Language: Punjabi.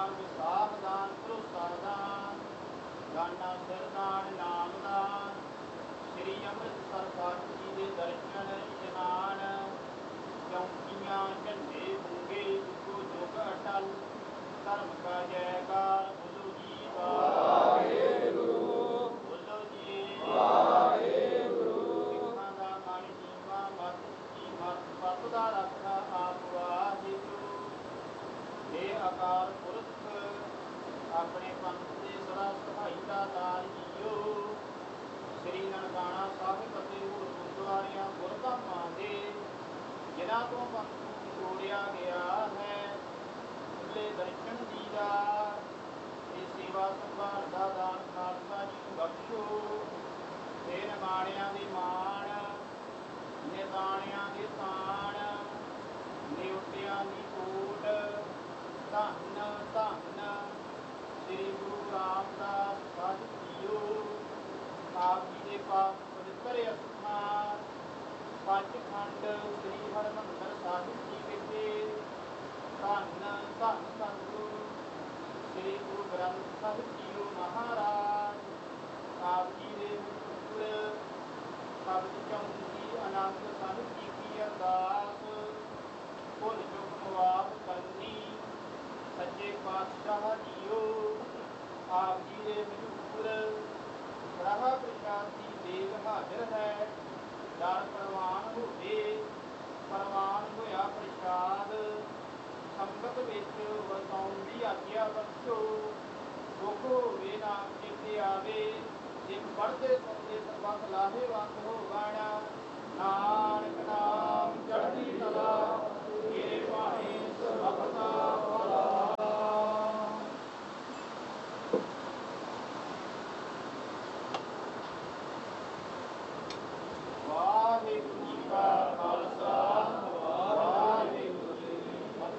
ਦਾਨ ਵਿਸਾਖ ਦਾਨ ਭਰੋਸਾ ਦਾਨ ਗਾਨਾ ਸਿਰ ਦਾਨ ਨਾਮ ਦਾਨ ਸ੍ਰੀ ਅੰਮ੍ਰਿਤਸਰ ਸਾਹਿਬ ਜੀ ਦੇ ਦਰਸ਼ਨ ਇਸ਼ਨਾਨ ਚੌਂਕੀਆਂ ਝੰਡੇ ਬੁੰਗੇ ਜੁਗੋ ਜੁਗ ਅਟਲ ਧਰਮ ਕਾ ਜੈਕਾਰ ਬੋਲੋ ਜੀ ਵਾਹਿਗੁਰੂ ਬੋਲੋ ਜੀ ਵਾਹਿਗੁਰੂ ਸਿੱਖਾਂ ਦਾ ਮਨ ਜੀਵਾ ਮਤ ਜੀ ਮਤ ਪਤ ਦਾ ਰੱਖਾ ਆਪ ਵਾਹਿਗੁਰੂ हे ਅਕਾਲ ਪੁਰਖ ਆਪਣੇ ਪੰਥ ਦੇ ਸਦਾ ਸਹਾਈ ਦਾ ਦਾਲ ਜੀਓ ਸ੍ਰੀ ਨਨਕਾਣਾ ਸਾਹਿਬ ਅਤੇ ਹੋਰ ਗੁਰਦੁਆਰਿਆਂ ਗੁਰਧਾਮਾਂ ਦੇ ਜਿਨ੍ਹਾਂ ਤੋਂ ਪੰਥ ਨੂੰ ਜੋੜਿਆ ਗਿਆ ਹੈ ਖੁੱਲੇ ਦਰਸ਼ਨ ਦੀਦਾਰ ਤੇ ਸੇਵਾ ਸੰਭਾਲ ਦਾ ਦਾਨ ਖਾਲਸਾ ਜੀ ਨੂੰ ਬਖਸ਼ੋ ਤੇ ਨਗਾਣਿਆਂ ਦੇ ਮਾਣ ਨਿਤਾਣਿਆਂ ਦੇ ਤਾਣ ਨਿਉਟਿਆਂ ਦੀ ਕੋਟ ਧੰਨ ਧੰਨ ਸ੍ਰੀ ਗੁਰੂ ਰਾਮਦਾਸ ਸਾਹਿਬ ਜੀਓ ਆਪ ਜੀ ਦੇ ਪਾਸ ਪਵਿੱਤਰ ਅਸਥਾਨ ਸੱਚਖੰਡ ਸ੍ਰੀ ਹਰਿਮੰਦਰ ਸਾਹਿਬ ਜੀ ਵਿਖੇ ਧੰਨ ਧੰਨ ਸਤਿਗੁਰੂ ਸ੍ਰੀ ਗੁਰੂ ਗ੍ਰੰਥ ਸਾਹਿਬ ਜੀਓ ਮਹਾਰਾਜ ਆਪ ਜੀ ਦੇ ਮੁਖਰ ਸ਼ਬਦ ਚੌਂਕੀ ਆਨੰਦ ਸਾਹਿਬ ਜੀ ਕੀ ਅਰਦਾਸ ਭੁੱਲ ਚੁੱਕ ਮੁਆਫ ਕਰਨੀ ਸੱਚੇ ਪਾਤਸ਼ਾਹ ਜੀਓ ਆਪ ਜੀ ਦੇ ਮੁਖਰ ਰਾਹ ਪ੍ਰਸ਼ਾਦ ਦੀ ਦੇਗ ਹਾਜ਼ਰ ਹੈ ਦਰ ਪ੍ਰਵਾਨ ਹੋਵੇ ਪ੍ਰਵਾਨ ਹੋਇਆ ਪ੍ਰਸ਼ਾਦ ਸੰਗਤ ਵਿੱਚ ਵਰਤਾਉਣ ਦੀ ਆਗਿਆ ਬਖਸ਼ੋ ਦੁੱਖ ਹੋਵੇ ਨਾਮ ਚੇਤੇ ਆਵੇ ਸਿੱਖ ਪੜ੍ਹਦੇ ਸੁਣਦੇ ਸਰਬੱਤ ਲਾਹੇਵੰਦ ਹੋਵਣ ਨਾਨਕ ਨਾਮ ਚੜ੍ਹਦੀ ਕਲਾ